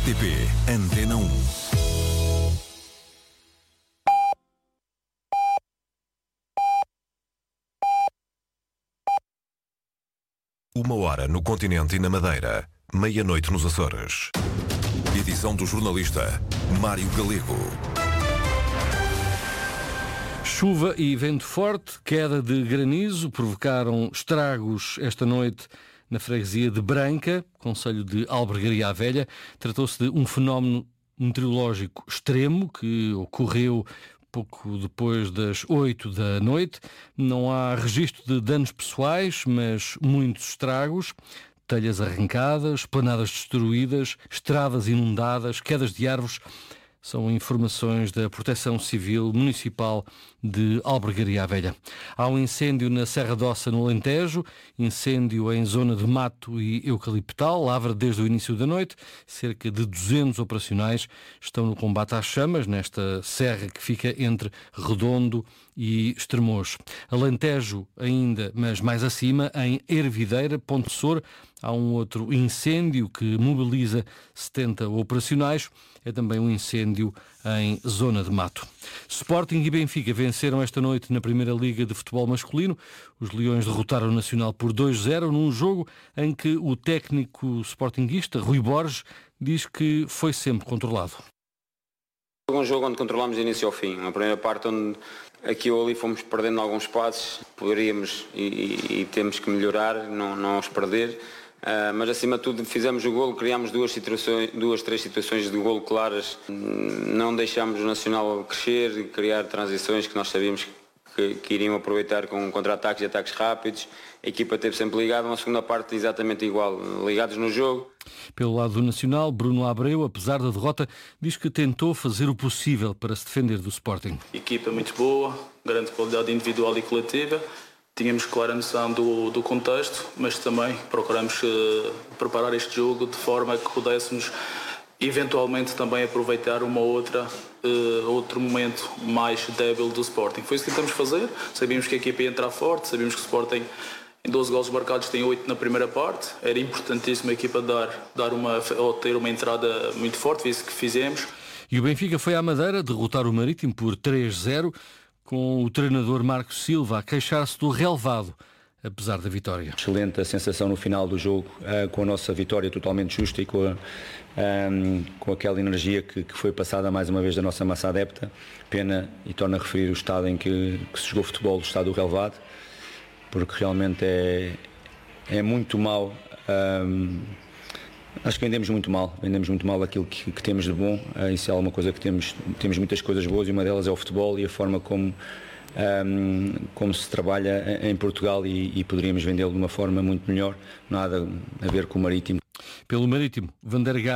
RTP Antena 1. Uma hora no continente e na Madeira, meia-noite nos Açores. Edição do jornalista Mário Galego. Chuva e vento forte, queda de granizo, provocaram estragos esta noite na freguesia de Branca, concelho de Albergaria à Velha. Tratou-se de um fenómeno meteorológico extremo que ocorreu pouco depois das 8 da noite. Não há registro de danos pessoais, mas muitos estragos. Telhas arrancadas, planadas destruídas, estradas inundadas, quedas de árvores. São informações da Proteção Civil Municipal de Albergaria à Velha. Há um incêndio na Serra d'Ossa, no Alentejo, incêndio em zona de mato e eucaliptal, lavra desde o início da noite. Cerca de 200 operacionais estão no combate às chamas, nesta serra que fica entre Redondo e Estremoz. Alentejo ainda, mas mais acima, em Ervideira, Ponte Sor, há um outro incêndio que mobiliza 70 operacionais. É também um incêndio em zona de mato. Sporting e Benfica venceram esta noite na Primeira Liga de Futebol Masculino. Os Leões derrotaram o Nacional por 2-0 num jogo em que o técnico sportinguista, Rui Borges, diz que foi sempre controlado. Um jogo onde controlámos do início ao fim. Uma primeira parte onde aqui ou ali fomos perdendo alguns passos, poderíamos e temos que melhorar, não os perder. Mas acima de tudo fizemos o golo, criámos duas, três situações de golo claras, não deixámos o Nacional crescer e criar transições que nós sabíamos que iriam aproveitar com contra-ataques e ataques rápidos. A equipa esteve sempre ligada, uma segunda parte exatamente igual, ligados no jogo. Pelo lado do Nacional, Bruno Abreu, apesar da derrota, diz que tentou fazer o possível para se defender do Sporting. Equipa muito boa, grande qualidade individual e coletiva. Tínhamos clara noção do contexto, mas também procuramos preparar este jogo de forma que pudéssemos eventualmente também aproveitar outro momento mais débil do Sporting. Foi isso que tentamos fazer. Sabíamos que a equipa ia entrar forte, sabíamos que o Sporting em 12 golos marcados tem 8 na primeira parte. Era importantíssimo a equipa ter uma entrada muito forte, isso que fizemos. E o Benfica foi à Madeira derrotar o Marítimo por 3-0, com o treinador Marcos Silva a queixar-se do relevado, apesar da vitória. Excelente a sensação no final do jogo, com a nossa vitória totalmente justa e com aquela energia que foi passada mais uma vez da nossa massa adepta. Pena, e torno a referir o estado em que se jogou futebol, o estado do relevado, porque realmente é muito mau. Acho que vendemos muito mal aquilo que temos de bom. Isso é alguma coisa que temos muitas coisas boas e uma delas é o futebol e a forma como se trabalha em Portugal e poderíamos vendê-lo de uma forma muito melhor. Nada a ver com o Marítimo. Pelo Marítimo, Van der Gaag